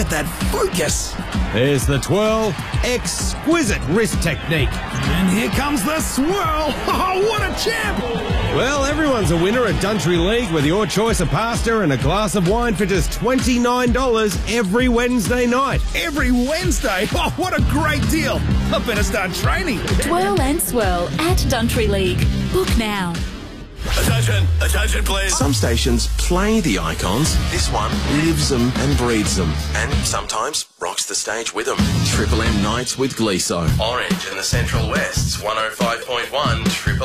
get that focus. There's the twirl. Exquisite wrist technique. And here comes the swirl. Oh, what a champ! Well, everyone's a winner at Duntry League with your choice of pasta and a glass of wine for just $29 every Wednesday night. Every Wednesday? Oh, what a great deal. I better start training. Twirl and swirl at Duntry League. Book now. Attention please. Some stations play the icons. This one lives them and breathes them. And sometimes rocks the stage with them. Triple M Nights with Gleeso. Orange in the Central West's 105.1 Triple